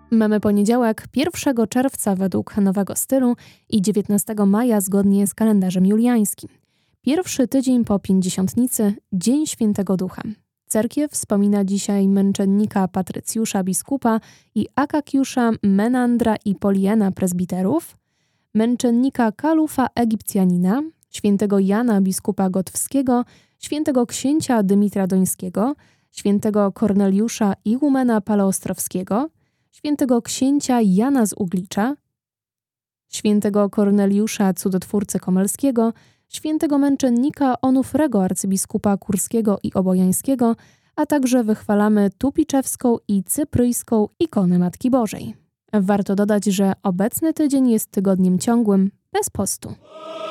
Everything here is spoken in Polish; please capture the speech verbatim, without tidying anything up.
Mamy poniedziałek, pierwszego czerwca według nowego stylu i dziewiętnastego maja zgodnie z kalendarzem juliańskim. Pierwszy tydzień po Pięćdziesiątnicy, Dzień Świętego Ducha. Cerkiew wspomina dzisiaj męczennika Patrycjusza biskupa i Akakiusza, Menandra i Poliena prezbiterów, męczennika Kalufa Egipcjanina, świętego Jana biskupa Gotwskiego, świętego księcia Dymitra Dońskiego, świętego Korneliusza Igumena Paleostrowskiego, świętego księcia Jana z Uglicza, świętego Korneliusza Cudotwórcy Komelskiego, świętego męczennika Onufrego arcybiskupa Kurskiego i Obojańskiego, a także wychwalamy tupiczewską i cypryjską ikonę Matki Bożej. Warto dodać, że obecny tydzień jest tygodniem ciągłym, bez postu.